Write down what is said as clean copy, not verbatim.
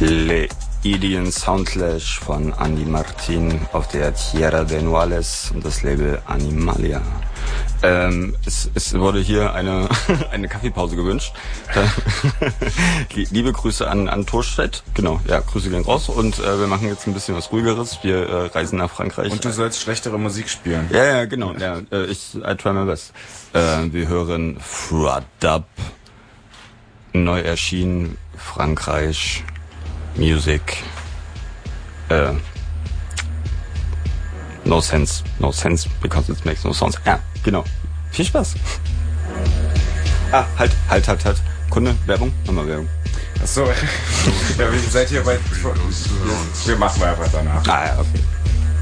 Pleiadian Soundclash von Andy Martin auf der Tierra de Nuales und das Label Animalia. Es wurde hier eine Kaffeepause gewünscht. Liebe Grüße an Thorstedt. Genau, ja, Grüße gehen raus. Und wir machen jetzt ein bisschen was Ruhigeres. Wir reisen nach Frankreich. Und du sollst schlechtere Musik spielen. Ja, genau. Ja, I try my best. Wir hören Fradab. Neu erschienen, Frankreich, Music. No sense because it makes no sense. Ja, genau. Viel Spaß. Halt. Kunde, Werbung, nochmal Werbung. Achso, ja, seid ihr bei... Wir machen einfach danach. Ah ja, okay.